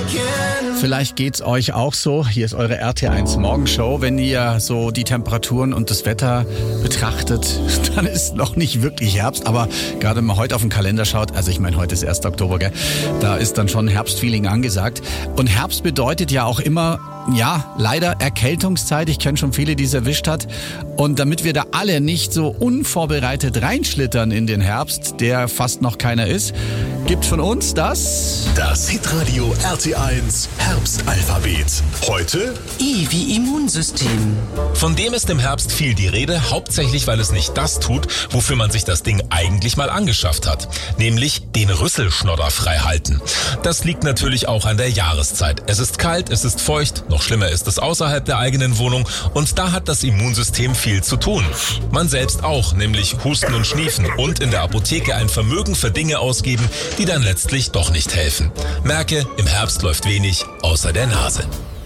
Vielleicht geht's euch auch so. Hier ist eure RT1 Morgenshow. Wenn ihr so die Temperaturen und das Wetter betrachtet, dann ist noch nicht wirklich Herbst. Aber gerade wenn man heute auf den Kalender schaut, also ich meine, heute ist 1. Oktober, gell? Da ist dann schon Herbstfeeling angesagt. Und Herbst bedeutet ja auch immer, ja, leider Erkältungszeit. Ich kenne schon viele, die es erwischt hat. Und damit wir da alle nicht so unvorbereitet reinschlittern in den Herbst, der fast noch keiner ist, gibt von uns das Hitradio RT1 Herbstalphabet. Heute I wie Immunsystem. Von dem ist im Herbst viel die Rede, hauptsächlich weil es nicht das tut, wofür man sich das Ding eigentlich mal angeschafft hat. Nämlich den Rüsselschnodder frei halten. Das liegt natürlich auch an der Jahreszeit. Es ist kalt, es ist feucht, noch schlimmer ist es außerhalb der eigenen Wohnung und da hat das Immunsystem viel zu tun. Man selbst auch, nämlich husten und schniefen und in der Apotheke ein Vermögen für Dinge ausgeben, die dann letztlich doch nicht helfen. Merke, im Herbst läuft wenig außer der Nase.